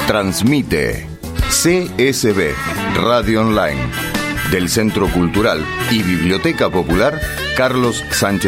Transmite CSB Radio Online del Centro Cultural y Biblioteca Popular Carlos Sánchez